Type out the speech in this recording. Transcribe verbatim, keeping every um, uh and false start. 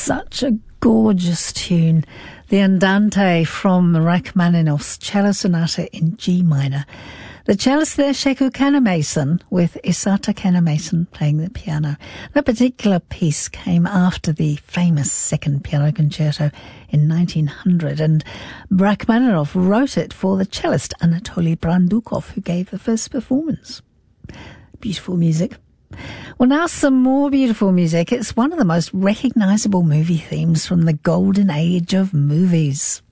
such a gorgeous tune. The Andante from Rachmaninoff's Cello Sonata in G minor. The cellist there, Sheku Kannamason, with Isata Kannamason playing the piano. That particular piece came after the famous Second Piano Concerto in nineteen hundred, and Rachmaninoff wrote it for the cellist Anatoly Brandukov, who gave the first performance. Beautiful music. Well, now some more beautiful music. It's one of the most recognisable movie themes from the golden age of movies.